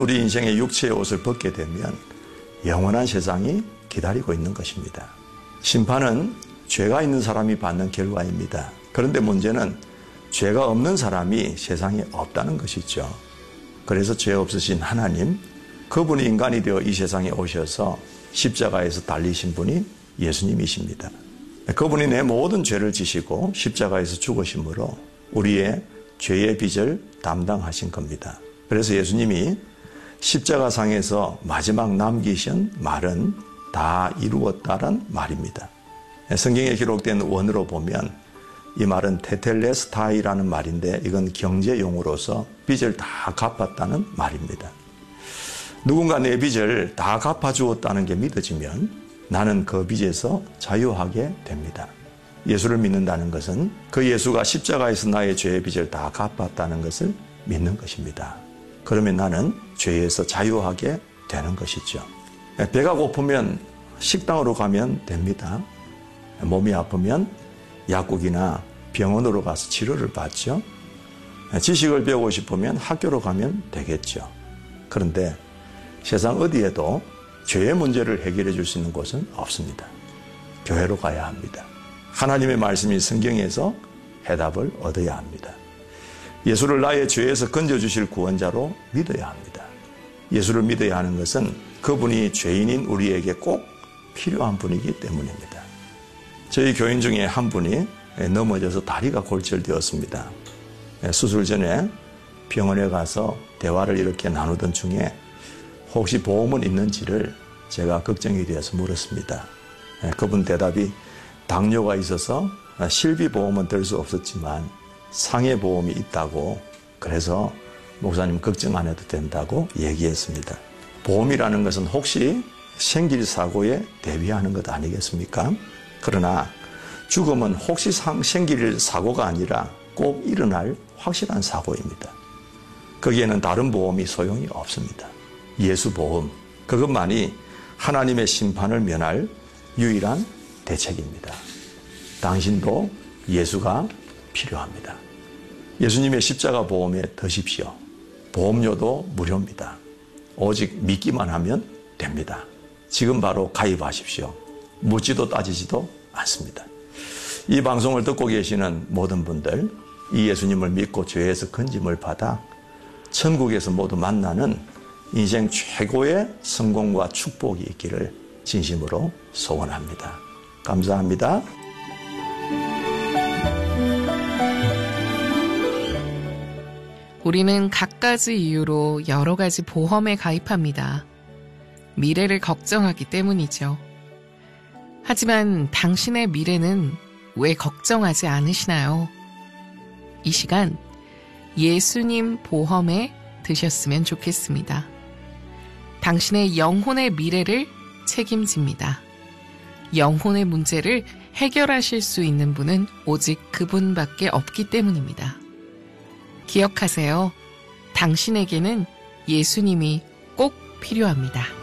우리 인생의 육체의 옷을 벗게 되면 영원한 세상이 기다리고 있는 것입니다. 심판은 죄가 있는 사람이 받는 결과입니다. 그런데 문제는 죄가 없는 사람이 세상에 없다는 것이죠. 그래서 죄 없으신 하나님, 그분이 인간이 되어 이 세상에 오셔서 십자가에서 달리신 분이 예수님이십니다. 그분이 내 모든 죄를 지시고 십자가에서 죽으심으로 우리의 죄의 빚을 담당하신 겁니다. 그래서 예수님이 십자가상에서 마지막 남기신 말은 다 이루었다란 말입니다. 성경에 기록된 원어로 보면 이 말은 테텔레스타이라는 말인데 이건 경제용어로서 빚을 다 갚았다는 말입니다. 누군가 내 빚을 다 갚아주었다는 게 믿어지면 나는 그 빚에서 자유하게 됩니다. 예수를 믿는다는 것은 그 예수가 십자가에서 나의 죄의 빚을 다 갚았다는 것을 믿는 것입니다. 그러면 나는 죄에서 자유하게 되는 것이죠. 배가 고프면 식당으로 가면 됩니다. 몸이 아프면 약국이나 병원으로 가서 치료를 받죠. 지식을 배우고 싶으면 학교로 가면 되겠죠. 그런데 세상 어디에도 죄의 문제를 해결해 줄 수 있는 곳은 없습니다. 교회로 가야 합니다. 하나님의 말씀이 성경에서 해답을 얻어야 합니다. 예수를 나의 죄에서 건져주실 구원자로 믿어야 합니다. 예수를 믿어야 하는 것은 그분이 죄인인 우리에게 꼭 필요한 분이기 때문입니다. 저희 교인 중에 한 분이 넘어져서 다리가 골절되었습니다. 수술 전에 병원에 가서 대화를 이렇게 나누던 중에 혹시 보험은 있는지를 제가 걱정이 되어서 물었습니다. 그분 대답이 당뇨가 있어서 실비보험은 들 수 없었지만 상해보험이 있다고, 그래서 목사님 걱정 안 해도 된다고 얘기했습니다. 보험이라는 것은 혹시 생길사고에 대비하는 것 아니겠습니까? 그러나 죽음은 혹시 생길 사고가 아니라 꼭 일어날 확실한 사고입니다. 거기에는 다른 보험이 소용이 없습니다. 예수보험, 그것만이 하나님의 심판을 면할 유일한 대책입니다. 당신도 예수가 필요합니다. 예수님의 십자가 보험에 드십시오. 보험료도 무료입니다. 오직 믿기만 하면 됩니다. 지금 바로 가입하십시오. 묻지도 따지지도 않습니다. 이 방송을 듣고 계시는 모든 분들, 이 예수님을 믿고 죄에서 건짐을 받아 천국에서 모두 만나는 인생 최고의 성공과 축복이 있기를 진심으로 소원합니다. 감사합니다. 우리는 갖가지 이유로 여러 가지 보험에 가입합니다. 미래를 걱정하기 때문이죠. 하지만 당신의 미래는 왜 걱정하지 않으시나요? 이 시간 예수님 보험에 드셨으면 좋겠습니다. 당신의 영혼의 미래를 책임집니다. 영혼의 문제를 해결하실 수 있는 분은 오직 그분밖에 없기 때문입니다. 기억하세요. 당신에게는 예수님이 꼭 필요합니다.